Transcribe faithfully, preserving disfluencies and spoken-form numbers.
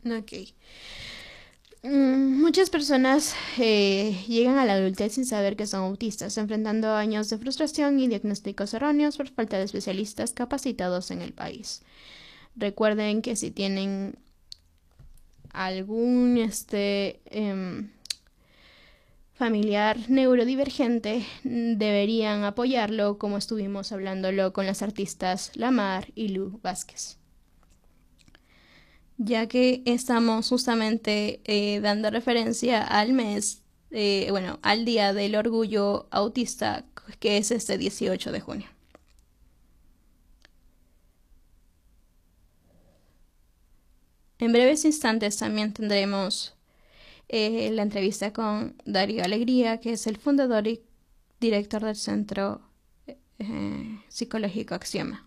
Ok. Mm, Muchas personas eh, llegan a la adultez sin saber que son autistas, enfrentando años de frustración y diagnósticos erróneos por falta de especialistas capacitados en el país. Recuerden que si tienen algún este em, familiar neurodivergente, deberían apoyarlo, como estuvimos hablándolo con las artistas Lamar y Lu Vázquez. Ya que estamos justamente eh, dando referencia al mes, eh, bueno, al Día del Orgullo Autista, que es este dieciocho de junio. En breves instantes también tendremos eh, la entrevista con Darío Alegría, que es el fundador y director del Centro eh, Psicológico Axioma.